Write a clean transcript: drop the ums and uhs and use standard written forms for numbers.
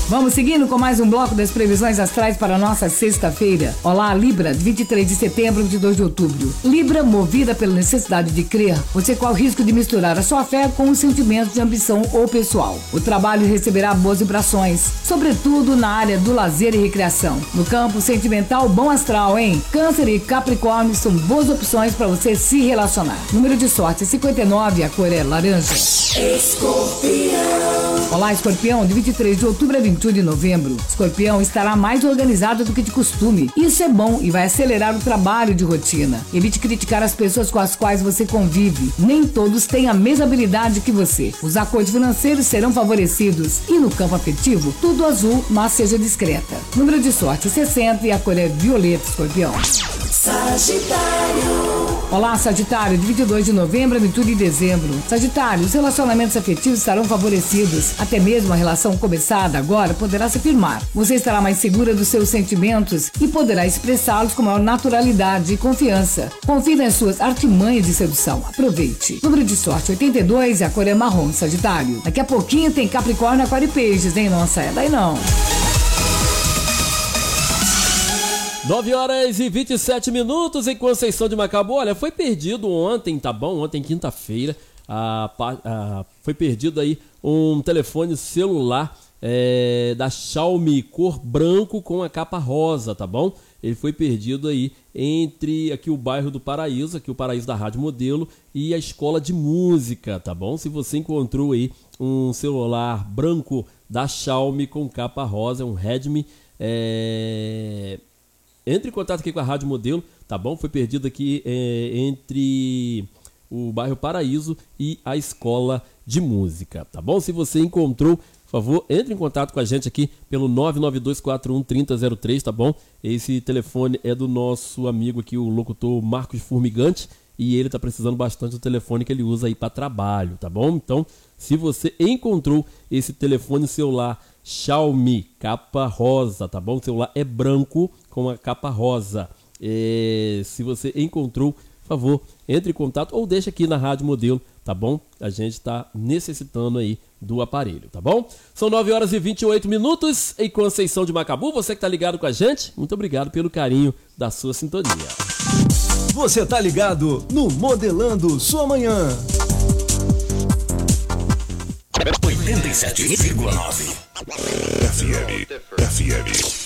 Vamos seguindo com mais um bloco das previsões astrais para a nossa sexta-feira. Olá, Libra, 23 de setembro a 22 de outubro. Libra, movida pela necessidade de crer, você corre o risco de misturar a sua fé com os sentimentos de ambição ou pessoal. O trabalho receberá boas vibrações, sobretudo na área do lazer e recreação. No campo sentimental, bom astral, hein? Câncer e Capricórnio são boas opções para você se relacionar. Número de sorte é 59, a cor é laranja. Escorpião. Olá, Escorpião, de 23 de outubro a 21 de novembro. Escorpião estará mais organizado do que de costume. Isso é bom e vai acelerar o trabalho de rotina. Evite criticar as pessoas com as quais você convive. Nem todos têm a mesma habilidade que você. Os acordos financeiros serão favorecidos. E no campo afetivo, tudo azul, mas seja discreta. Número de sorte 60 e a cor é violeta, Escorpião. Sagitário. Olá, Sagitário, de 22 de novembro a 21 de dezembro. Sagitário, os relacionamentos afetivos estarão favorecidos. Até mesmo a relação começada agora poderá se firmar. Você estará mais segura dos seus sentimentos e poderá expressá-los com maior naturalidade e confiança. Confie nas suas artimanhas de sedução. Aproveite. Número de sorte 82 e a cor é marrom, Sagitário. Daqui a pouquinho tem Capricórnio, Aquário e Peixes, hein? Não sai daí não. 9h27 em Conceição de Macabu. Olha, foi perdido ontem, tá bom? Ontem, quinta-feira, foi perdido aí um telefone celular da Xiaomi, cor branco com a capa rosa, tá bom? Ele foi perdido aí entre aqui o bairro do Paraíso, aqui o Paraíso da Rádio Modelo e a Escola de Música, tá bom? Se você encontrou aí um celular branco da Xiaomi com capa rosa, um Redmi, entre em contato aqui com a Rádio Modelo, tá bom? Foi perdido aqui entre o bairro Paraíso e a Escola de Música, tá bom? Se você encontrou, por favor, entre em contato com a gente aqui pelo 992413003, tá bom? Esse telefone é do nosso amigo aqui, o locutor Marcos Formigante, e ele tá precisando bastante do telefone que ele usa aí para trabalho, tá bom? Então, se você encontrou esse telefone celular Xiaomi, capa rosa, tá bom? O celular é branco com a capa rosa. Se você encontrou, por favor, entre em contato ou deixa aqui na Rádio Modelo, tá bom? A gente tá necessitando aí do aparelho, tá bom? São 9h28 em Conceição de Macabu. Você que tá ligado com a gente, muito obrigado pelo carinho da sua sintonia. Você tá ligado no Modelando Sua Manhã. 87,9 FM.